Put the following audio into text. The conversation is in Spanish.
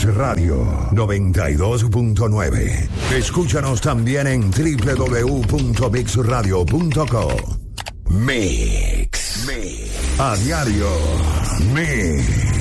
Radio 92.9. Escúchanos también en www.mixradio.co. Mix. A diario. Mix.